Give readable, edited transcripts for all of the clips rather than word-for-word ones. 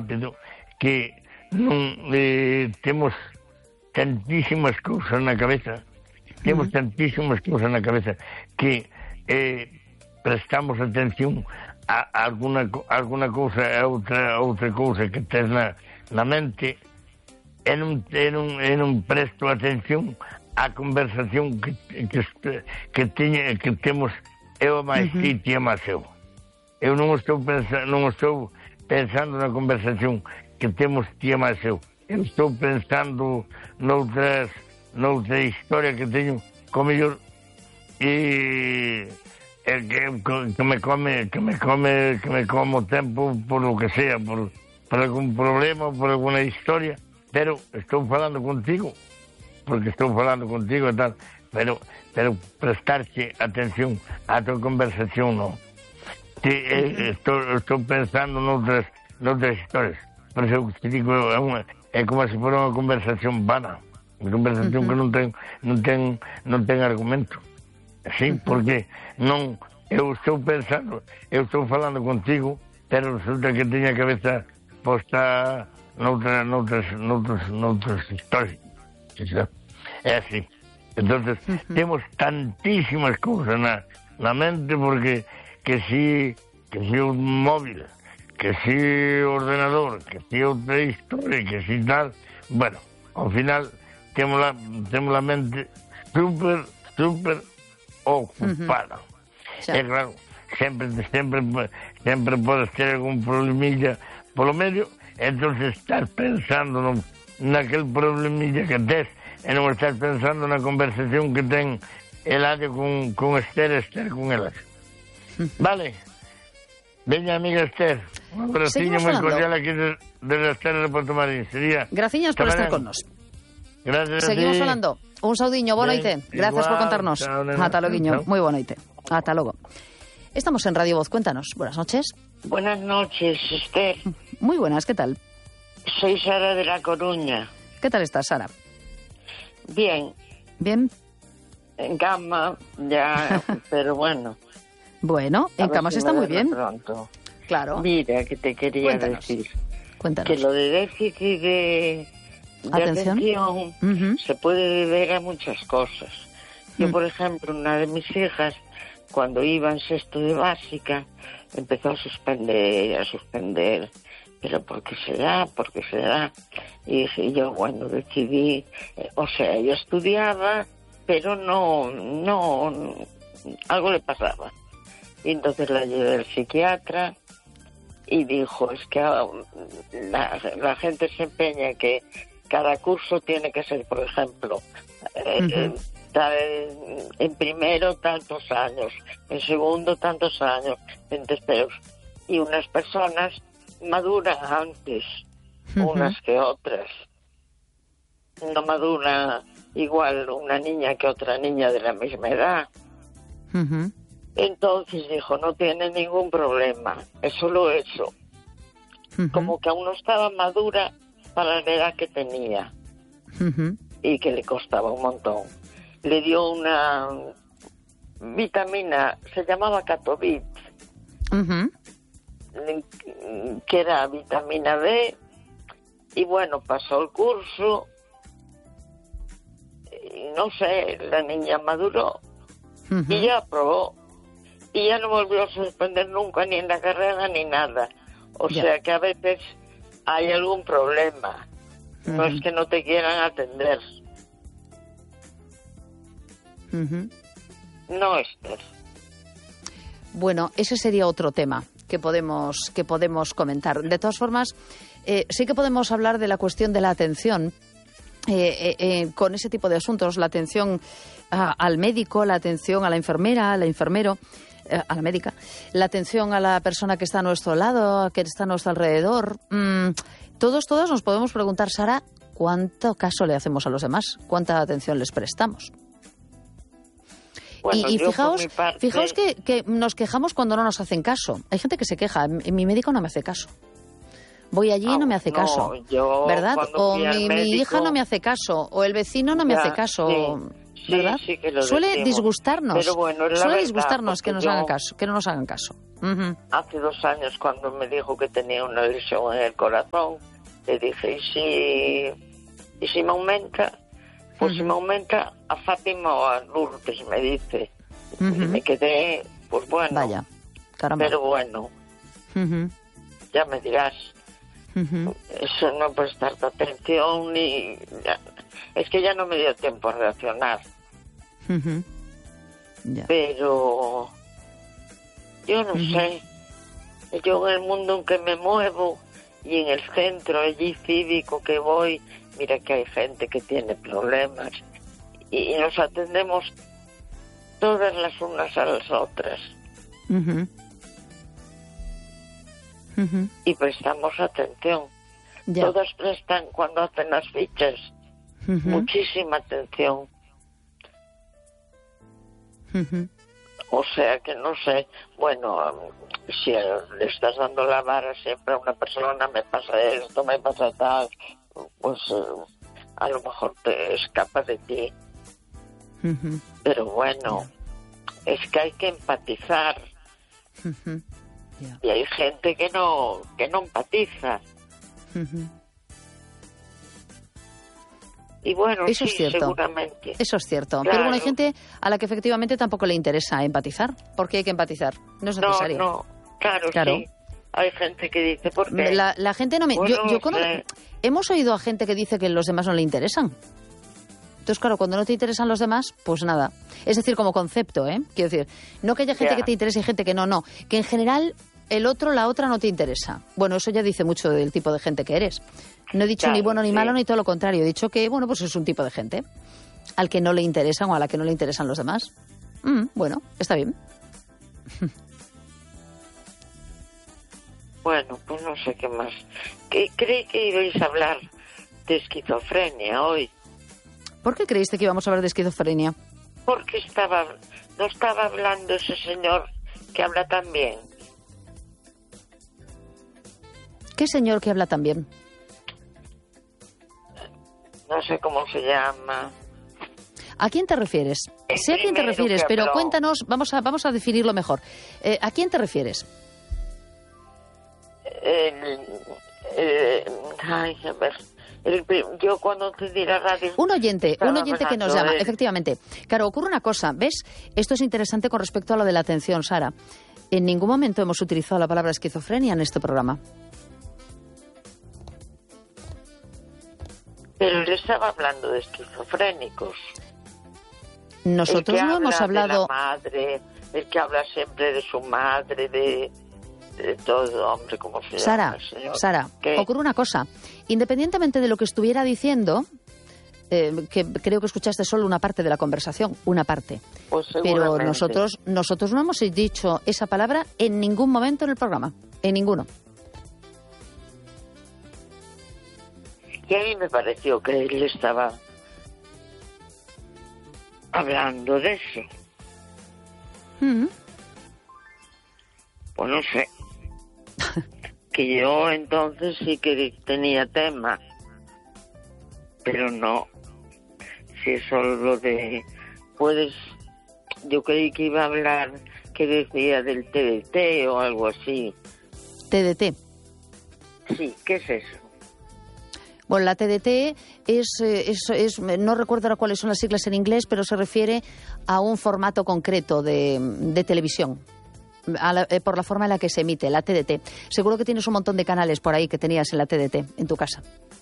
rápido que non temos tantísimas cousas na cabeza, que prestamos atención a alguna cousa a outra cousa que tes na mente e non presto atención á conversación que temos eu máis ti e máis eu. Eu non estou pensando na conversación que temos ti e máis eu. Eu estou pensando noutra historia que teño co mellor e que me como tempo por lo que sea, por algún problema, por alguna historia, pero estou falando contigo porque estou falando contigo e tal, pero prestarche atención á tua conversación non. Estou pensando noutras historias. Por eso te digo, é como se fora unha conversación vana, unha conversación que non ten argumento. Sí, porque non, eu estou falando contigo, pero resulta que teño a cabeza posta noutras historias. É así. Entonces, temos tantísimas cousas na mente, porque que si un móvil, que si ordenador, que si outra historia, que si tal, bueno, ao final temos a mente super ocupada. É claro, sempre podes ter algún problemilla polo medio, entonces estás pensando naquel problemilla que tes e non estás pensando na conversación que ten Eladio con Esther con elas. Vale? Veña, amiga Esther, un abraciño moi cordial aquí desde Esther de Porto Marín. Graciñas por estar con nos. Gracias. Seguimos falando. Un saudiño, boa noite. Gracias por contarnos. Ata loguiño, moi boa noite. Ata logo. Estamos en Radio Voz, cuéntanos. Buenas noches. Buenas noches, Esther. Muy buenas, ¿qué tal? Soy Sara de La Coruña. ¿Qué tal estás, Sara? Bien. ¿Bien? En cama, ya, pero bueno. Bueno, en cama se está muy bien. Pronto. Claro. Mira, que te quería decir. Cuéntanos. Que lo de déficit de atención se puede deber a muchas cosas. Yo, por ejemplo, una de mis hijas, cuando iba en sexto de básica, empezó a suspender. Pero ¿por qué será? Y yo, bueno, decidí, ella estudiaba, pero no, algo le pasaba. Y entonces la llevé al psiquiatra y dijo, es que la gente se empeña que cada curso tiene que ser, por ejemplo, en primero tantos años, en segundo tantos años, en terceros. Y unas personas maduran antes, unas que otras. No madura igual una niña que otra niña de la misma edad. Entonces dijo, no tiene ningún problema, es solo eso. Como que aún no estaba madura para la edad que tenía y que le costaba un montón. Le dio una vitamina, se llamaba Catovit, que era vitamina B, y bueno, pasó el curso, y no sé, la niña maduró y ya aprobó. Y ya no volvió a suspender nunca, ni en la carrera, ni nada. O sea que a veces hay algún problema. No es que no te quieran atender. No, Esther. Bueno, ese sería otro tema que podemos comentar. De todas formas, sí que podemos hablar de la cuestión de la atención. Con ese tipo de asuntos, la atención al médico, la atención a la enfermera, al enfermero, a la médica, la atención a la persona que está a nuestro lado, que está a nuestro alrededor. Todos nos podemos preguntar, Sara, ¿cuánto caso le hacemos a los demás? ¿Cuánta atención les prestamos? Bueno, y fijaos que nos quejamos cuando no nos hacen caso. Hay gente que se queja, mi médico no me hace caso. Voy allí y no me hace caso, ¿verdad? O mi hija no me hace caso, o el vecino no me hace caso. ¿verdad? Sí, que lo suele decimos. disgustarnos. Pero bueno, suele verdad, disgustarnos que nos yo, hagan caso, que no nos hagan caso. Hace 2 años, cuando me dijo que tenía una lesión en el corazón, le dije, ¿y si me aumenta? Pues si me aumenta a Fátima o a Lourdes, me dice. Y me quedé, pues bueno. Vaya, caramba. Pero bueno, ya me dirás. Eso no prestarte atención ni... Es que ya no me dio tiempo a reaccionar. Ya. Pero yo no sé. Yo en el mundo en que me muevo y en el centro allí cívico que voy, mira que hay gente que tiene problemas y nos atendemos todas las unas a las otras. Y prestamos atención. Ya. Todas prestan cuando hacen las fichas muchísima atención. O sea que no sé, bueno, si le estás dando la vara siempre a una persona, me pasa esto, me pasa tal, pues a lo mejor te escapa de ti. Pero bueno, es que hay que empatizar. Y hay gente que no empatiza. Y bueno, eso sí, es cierto. seguramente. Eso es cierto. Claro. Pero bueno, hay gente a la que efectivamente tampoco le interesa empatizar. ¿Por qué hay que empatizar? No es necesario. No, claro. Sí. Hay gente que dice, ¿por qué? La gente no me... Bueno, hemos oído a gente que dice que los demás no le interesan. Entonces, claro, cuando no te interesan los demás, pues nada. Es decir, como concepto, ¿eh? Quiero decir, no que haya gente que te interese y gente que no. Que en general el otro, la otra no te interesa. Bueno, eso ya dice mucho del tipo de gente que eres. No he dicho ni bueno ni malo ni todo lo contrario. He dicho que, bueno, pues es un tipo de gente al que no le interesan o a la que no le interesan los demás. Bueno, está bien. Bueno, pues no sé qué más. Creí que ibais a hablar de esquizofrenia hoy. ¿Por qué creíste que íbamos a hablar de esquizofrenia? Porque no estaba hablando ese señor que habla tan bien. ¿Qué señor que habla tan bien? No sé cómo se llama. ¿A quién te refieres? Sé a quién te refieres, pero cuéntanos, vamos a definirlo mejor. ¿A quién te refieres? Ay, a ver. Yo cuando te di la radio... Un oyente que nos llama, efectivamente. Claro, ocurre una cosa, ¿ves? Esto es interesante con respecto a lo de la atención, Sara. En ningún momento hemos utilizado la palabra esquizofrenia en este programa. Pero él estaba hablando de esquizofrénicos. Nosotros no hemos hablado... De la madre, el que habla siempre de su madre, de todo, hombre, ¿cómo se llama? Sara, ocurre una cosa. Independientemente de lo que estuviera diciendo, que creo que escuchaste solo una parte de la conversación, una parte. Pues pero nosotros no hemos dicho esa palabra en ningún momento en el programa, en ninguno. Y a mí me pareció que él estaba hablando de eso. Pues no sé. Que yo entonces sí que tenía tema. Pero no. Si es solo lo de... Yo creí que iba a hablar, que decía del TDT o algo así. ¿TDT? Sí, ¿qué es eso? Bueno, la TDT es no recuerdo ahora cuáles son las siglas en inglés, pero se refiere a un formato concreto de televisión, por la forma en la que se emite, la TDT. Seguro que tienes un montón de canales por ahí que tenías en la TDT, en tu casa.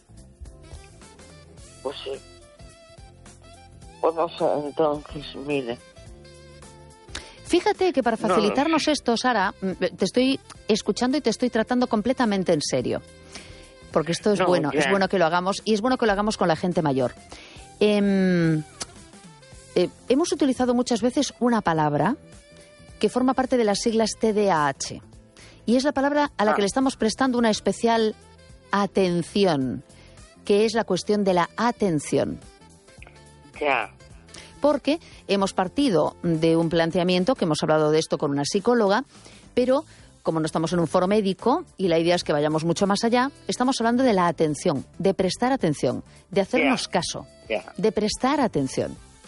Pues sí. Pues no sé, entonces, mire. Fíjate que para facilitarnos esto, Sara, te estoy escuchando y te estoy tratando completamente en serio. Porque esto es bueno que lo hagamos y es bueno que lo hagamos con la gente mayor. Hemos utilizado muchas veces una palabra que forma parte de las siglas TDAH y es la palabra a la que le estamos prestando una especial atención, que es la cuestión de la atención. Ya. Porque hemos partido de un planteamiento, que hemos hablado de esto con una psicóloga, pero como no estamos en un foro médico y la idea es que vayamos mucho más allá, estamos hablando de la atención, de prestar atención, de hacernos caso, de prestar atención.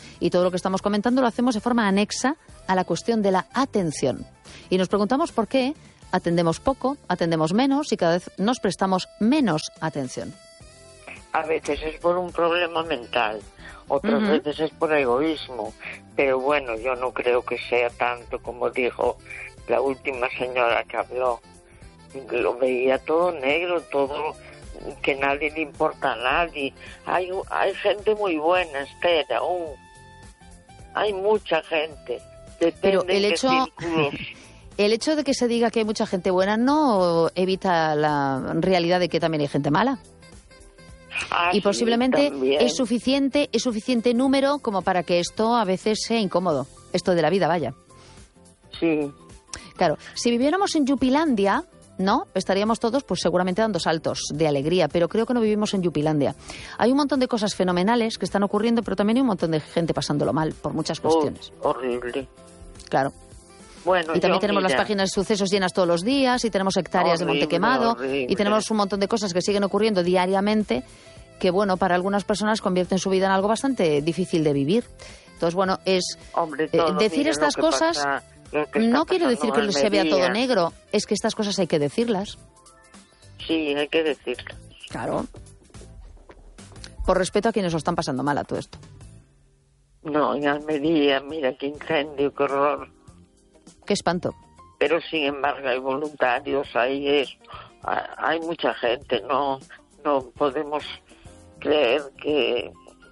Y todo lo que estamos comentando lo hacemos de forma anexa a la cuestión de la atención. Y nos preguntamos por qué atendemos poco, atendemos menos y cada vez nos prestamos menos atención. A veces es por un problema mental, otras veces es por egoísmo, pero bueno, yo no creo que sea tanto como dijo la última señora que habló. Lo veía todo negro, todo, que nadie le importa a nadie. Hay gente muy buena, Esther, aún. Hay mucha gente. Pero el hecho de que se diga que hay mucha gente buena no evita la realidad de que también hay gente mala. Y posiblemente es suficiente número como para que esto a veces sea incómodo. Esto de la vida, vaya. Sí. Claro, si viviéramos en Yupilandia, ¿no? Estaríamos todos, pues seguramente dando saltos de alegría, pero creo que no vivimos en Yupilandia. Hay un montón de cosas fenomenales que están ocurriendo, pero también hay un montón de gente pasándolo mal por muchas cuestiones. Horrible. Claro. Bueno, y también tenemos las páginas de sucesos llenas todos los días, y tenemos hectáreas de monte quemado, y tenemos un montón de cosas que siguen ocurriendo diariamente, que bueno, para algunas personas convierten su vida en algo bastante difícil de vivir. Entonces, bueno, es decir estas cosas no quiere decir que se vea todo negro, es que estas cosas hay que decirlas. Sí, hay que decirlas. Claro. Por respeto a quienes lo están pasando mal a todo esto. No, en Almería, mira qué incendio, qué horror. Qué espanto. Pero sin embargo hay voluntarios, hay mucha gente, no podemos creer que...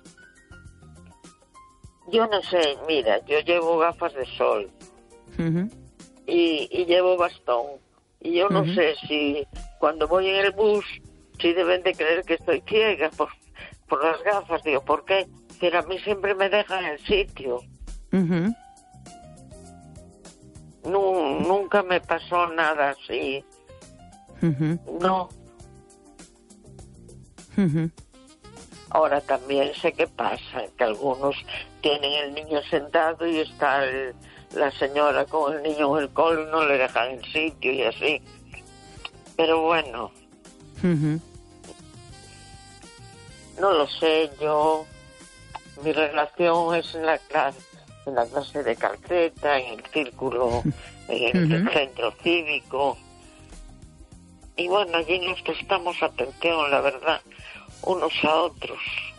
Yo no sé, mira, yo llevo gafas de sol y llevo bastón, y yo no sé si cuando voy en el bus, si deben de creer que estoy ciega por las gafas, digo, ¿por qué? Pero a mí siempre me dejan el sitio. Nunca me pasó nada así. No. Ahora también sé qué pasa, que algunos tienen el niño sentado y está la señora con el niño en el colo y no le dejan el sitio y así. Pero bueno, no lo sé, mi relación es en la clase de Calceta, en el círculo, en el centro cívico. Y bueno, allí nos prestamos atención, la verdad, unos a otros.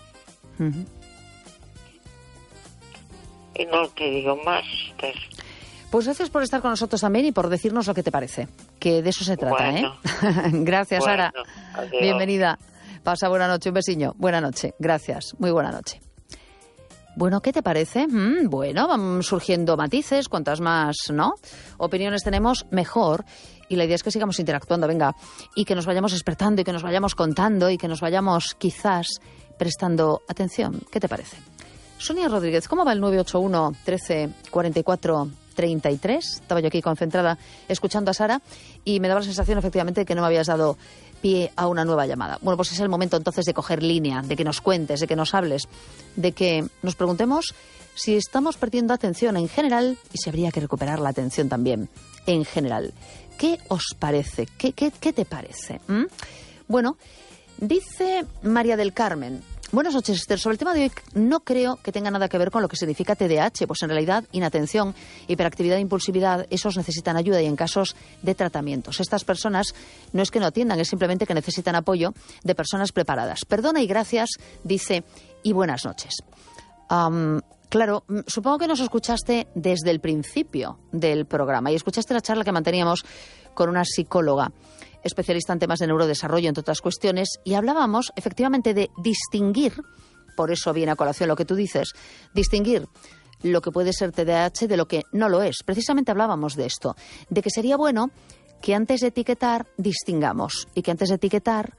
Y no te digo más, Esther. Pues gracias por estar con nosotros también y por decirnos lo que te parece, que de eso se trata, bueno, Gracias, bueno, Sara. Adiós. Bienvenida. Pasa buena noche, un besiño. Buena noche. Gracias. Muy buena noche. Bueno, ¿qué te parece? Bueno, van surgiendo matices, cuantas más, ¿no? Opiniones tenemos, mejor. Y la idea es que sigamos interactuando, venga, y que nos vayamos despertando y que nos vayamos contando y que nos vayamos quizás prestando atención. ¿Qué te parece? Sonia Rodríguez, ¿cómo va el 981 13 44 33? Estaba yo aquí concentrada escuchando a Sara y me daba la sensación efectivamente de que no me habías dado pie a una nueva llamada. Bueno, pues es el momento entonces de coger línea, de que nos cuentes, de que nos hables, de que nos preguntemos si estamos perdiendo atención en general y si habría que recuperar la atención también en general. ¿Qué os parece? ¿Qué te parece? Bueno, dice María del Carmen. Buenas noches, Esther. Sobre el tema de hoy no creo que tenga nada que ver con lo que significa TDAH, pues en realidad inatención, hiperactividad e impulsividad, esos necesitan ayuda y en casos de tratamientos. Estas personas no es que no atiendan, es simplemente que necesitan apoyo de personas preparadas. Perdona y gracias, dice, y buenas noches. Claro, supongo que nos escuchaste desde el principio del programa y escuchaste la charla que manteníamos con una psicóloga especialista en temas de neurodesarrollo, entre otras cuestiones, y hablábamos efectivamente de distinguir, por eso viene a colación lo que tú dices, distinguir lo que puede ser TDAH de lo que no lo es. Precisamente hablábamos de esto, de que sería bueno que antes de etiquetar distingamos y que antes de etiquetar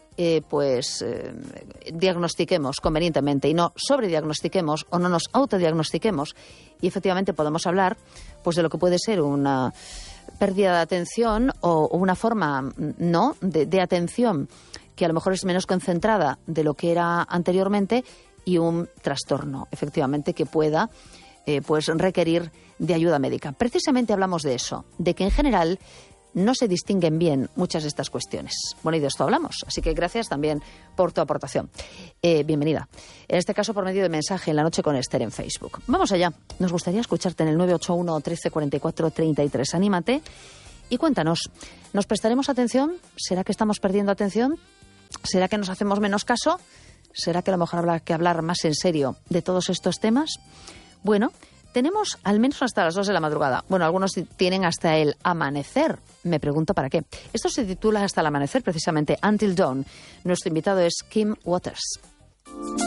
diagnostiquemos convenientemente y no sobrediagnostiquemos o no nos autodiagnostiquemos y efectivamente podemos hablar pues de lo que puede ser una pérdida de atención o una forma no de atención que a lo mejor es menos concentrada de lo que era anteriormente y un trastorno efectivamente que pueda pues requerir de ayuda médica. Precisamente hablamos de eso, de que en general no se distinguen bien muchas de estas cuestiones. Bueno, y de esto hablamos, así que gracias también por tu aportación. Bienvenida. En este caso, por medio de mensaje en La Noche con Esther en Facebook. Vamos allá. Nos gustaría escucharte en el 981 13 44 33. Anímate y cuéntanos. ¿Nos prestaremos atención? ¿Será que estamos perdiendo atención? ¿Será que nos hacemos menos caso? ¿Será que a lo mejor habrá que hablar más en serio de todos estos temas? Bueno, tenemos al menos hasta las 2 de la madrugada. Bueno, algunos tienen hasta el amanecer. Me pregunto para qué. Esto se titula Hasta el amanecer, precisamente, Until Dawn. Nuestro invitado es Kim Waters.